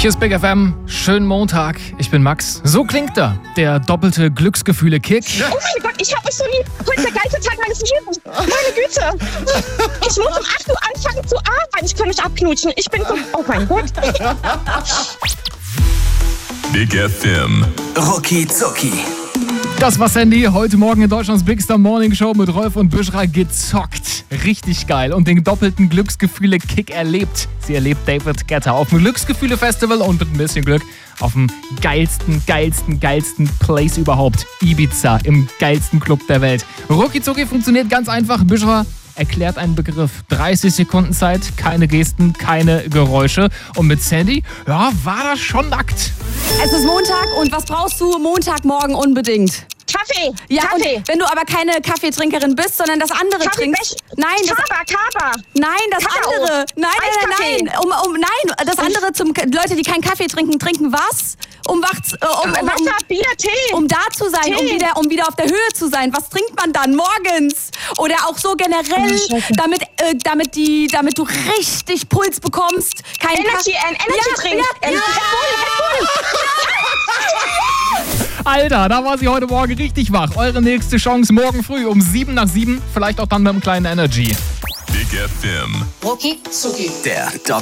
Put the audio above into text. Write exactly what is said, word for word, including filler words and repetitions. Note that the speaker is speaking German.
Hier ist Big F M, schönen Montag, ich bin Max. So klingt er, der doppelte Glücksgefühle-Kick. Oh mein Gott, ich hab euch so lieb. Heute ist der geilste Tag meines Lebens. Meine Güte. Ich muss um acht Uhr anfangen zu arbeiten. Ich kann mich abknutschen. Ich bin so... Oh mein Gott. Big F M. Rucki Zucki. Das war Sandy, heute Morgen in Deutschlands Big Star Morning Show mit Rolf und Büschra gezockt. Richtig geil und den doppelten Glücksgefühle-Kick erlebt. Sie erlebt David Guetta auf dem Glücksgefühle-Festival und mit ein bisschen Glück auf dem geilsten, geilsten, geilsten Place überhaupt. Ibiza, im geilsten Club der Welt. Rucki Zucki funktioniert ganz einfach. Büschra erklärt einen Begriff. dreißig Sekunden Zeit, keine Gesten, keine Geräusche. Und mit Sandy, ja, war das schon nackt. Es ist Montag und was brauchst du Montagmorgen unbedingt? Kaffee. Ja, Kaffee. und wenn du aber keine Kaffeetrinkerin bist, sondern das andere Kaffee, trinkst. Nein, das, Kaba, Kaba. nein, das Kakao. andere. Nein, nein, Eiskaffee. nein, um, um, nein, das andere zum Leute, die keinen Kaffee trinken, trinken was? Um wach, äh, um, um, um, Wasser, Bier, Tee. um da zu sein, Tee. um wieder, um wieder auf der Höhe zu sein. Was trinkt man dann morgens? Oder auch so generell, Oh, Scheiße. damit, äh, damit die, damit du richtig Puls bekommst. Kein Energy, Kaffee- ein Energy-Drink. Ja, ja, Red Bull, Red Bull. Alter, da war sie heute Morgen richtig wach. Eure nächste Chance morgen früh um sieben nach sieben. Vielleicht auch dann mit einem kleinen Energy. Big F M. Der Doppel